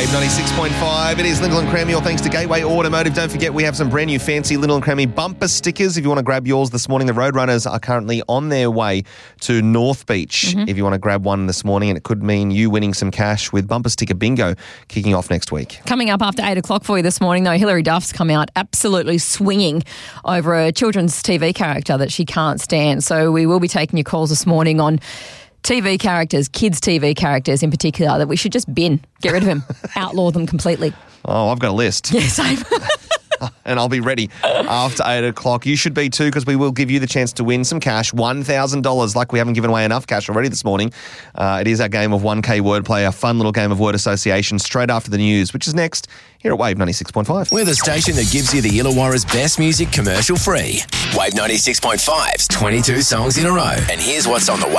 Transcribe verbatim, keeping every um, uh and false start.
Wave ninety-six point five. It is Lyndall and Crammy, all thanks to Gateway Automotive. Don't forget, we have some brand new fancy Lyndall and Crammy bumper stickers. If you want to grab yours this morning, the Roadrunners are currently on their way to North Beach. Mm-hmm. If you want to grab one this morning, and it could mean you winning some cash with bumper sticker bingo kicking off next week. Coming up after eight o'clock for you this morning, though, Hilary Duff's come out absolutely swinging over a children's T V character that she can't stand. So we will be taking your calls this morning on T V characters, kids' T V characters in particular, that we should just bin, get rid of them, outlaw them completely. Oh, I've got a list. Yeah, same. And I'll be ready after eight o'clock. You should be too, because we will give you the chance to win some cash, one thousand dollars. Like we haven't given away enough cash already this morning. Uh, it is our game of one K wordplay, a fun little game of word association straight after the news, which is next here at Wave ninety-six point five. We're the station that gives you the Illawarra's best music commercial free. Wave ninety-six point five's twenty-two songs in a row. And here's what's on the